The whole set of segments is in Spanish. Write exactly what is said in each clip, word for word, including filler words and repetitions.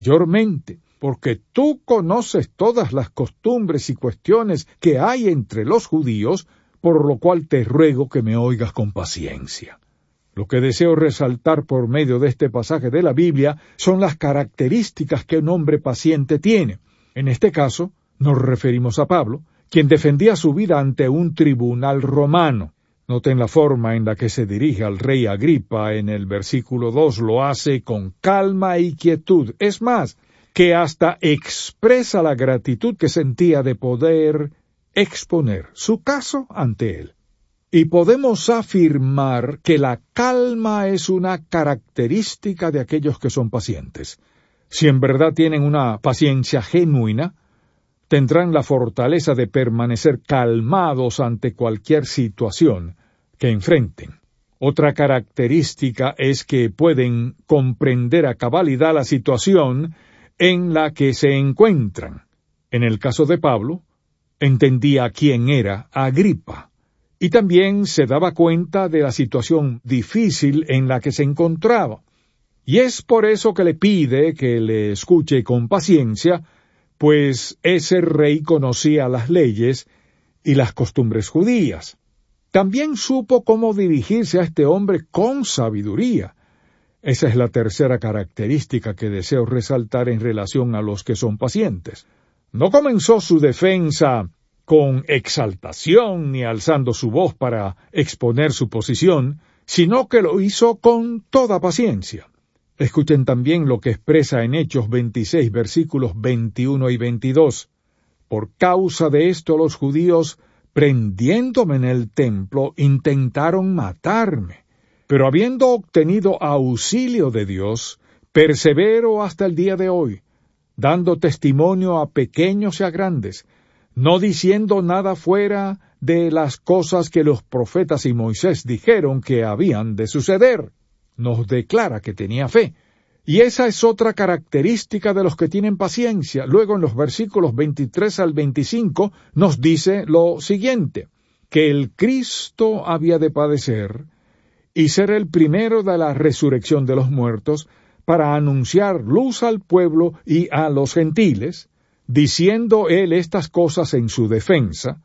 mayormente, porque tú conoces todas las costumbres y cuestiones que hay entre los judíos, por lo cual te ruego que me oigas con paciencia. Lo que deseo resaltar por medio de este pasaje de la Biblia son las características que un hombre paciente tiene. En este caso, nos referimos a Pablo, quien defendía su vida ante un tribunal romano. Noten la forma en la que se dirige al rey Agripa en el versículo dos, lo hace con calma y quietud. Es más, que hasta expresa la gratitud que sentía de poder exponer su caso ante él. Y podemos afirmar que la calma es una característica de aquellos que son pacientes. Si en verdad tienen una paciencia genuina, tendrán la fortaleza de permanecer calmados ante cualquier situación que enfrenten. Otra característica es que pueden comprender a cabalidad la situación en la que se encuentran. En el caso de Pablo, entendía quién era Agripa, y también se daba cuenta de la situación difícil en la que se encontraba. Y es por eso que le pide que le escuche con paciencia, pues ese rey conocía las leyes y las costumbres judías. También supo cómo dirigirse a este hombre con sabiduría. Esa es la tercera característica que deseo resaltar en relación a los que son pacientes. No comenzó su defensa con exaltación ni alzando su voz para exponer su posición, sino que lo hizo con toda paciencia. Escuchen también lo que expresa en Hechos veintiséis, versículos veintiuno y veintidós. Por causa de esto los judíos, prendiéndome en el templo, intentaron matarme. Pero habiendo obtenido auxilio de Dios, persevero hasta el día de hoy, dando testimonio a pequeños y a grandes, no diciendo nada fuera de las cosas que los profetas y Moisés dijeron que habían de suceder. Nos declara que tenía fe. Y esa es otra característica de los que tienen paciencia. Luego en los versículos veintitrés al veinticinco nos dice lo siguiente, que el Cristo había de padecer y ser el primero de la resurrección de los muertos, para anunciar luz al pueblo y a los gentiles, diciendo él estas cosas en su defensa.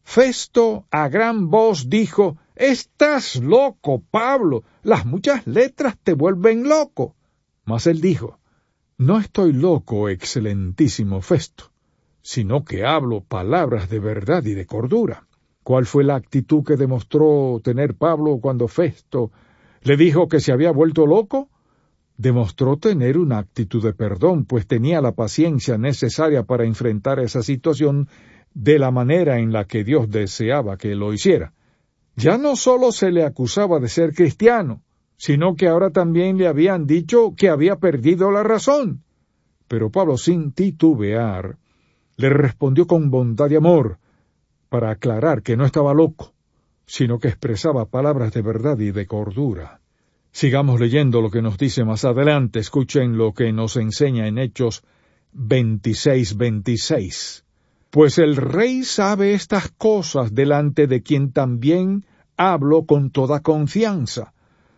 Festo a gran voz dijo, «Estás loco, Pablo, las muchas letras te vuelven loco». Mas él dijo, «No estoy loco, excelentísimo Festo, sino que hablo palabras de verdad y de cordura». ¿Cuál fue la actitud que demostró tener Pablo cuando Festo le dijo que se había vuelto loco? Demostró tener una actitud de perdón, pues tenía la paciencia necesaria para enfrentar esa situación de la manera en la que Dios deseaba que lo hiciera. Ya no solo se le acusaba de ser cristiano, sino que ahora también le habían dicho que había perdido la razón. Pero Pablo, sin titubear, le respondió con bondad y amor, para aclarar que no estaba loco, sino que expresaba palabras de verdad y de cordura. Sigamos leyendo lo que nos dice más adelante. Escuchen lo que nos enseña en Hechos veintiséis, veintiséis. Pues el rey sabe estas cosas, delante de quien también hablo con toda confianza,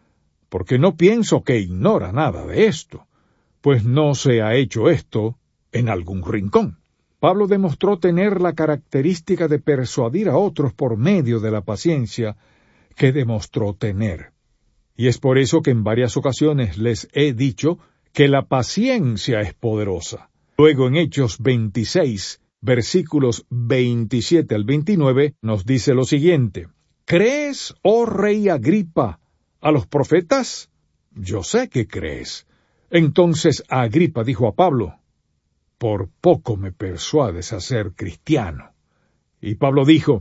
porque no pienso que ignora nada de esto, pues no se ha hecho esto en algún rincón. Pablo demostró tener la característica de persuadir a otros por medio de la paciencia que demostró tener. Y es por eso que en varias ocasiones les he dicho que la paciencia es poderosa. Luego en Hechos veintiséis, versículos veintisiete al veintinueve, nos dice lo siguiente, ¿crees, oh rey Agripa, a los profetas? Yo sé que crees. Entonces Agripa dijo a Pablo, por poco me persuades a ser cristiano. Y Pablo dijo,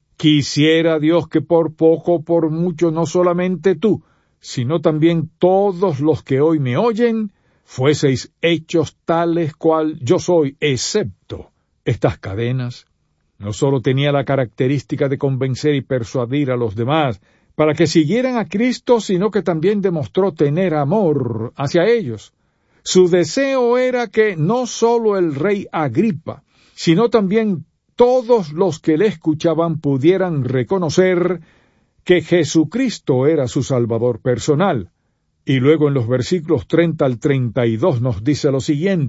quisiera Dios que por poco o por mucho no solamente tú, sino también todos los que hoy me oyen, fueseis hechos tales cual yo soy, excepto estas cadenas. No solo tenía la característica de convencer y persuadir a los demás para que siguieran a Cristo, sino que también demostró tener amor hacia ellos. Su deseo era que no solo el rey Agripa, sino también todos los que le escuchaban pudieran reconocer que Jesucristo era su Salvador personal, Y luego en los versículos treinta al treinta y dos nos dice lo siguiente: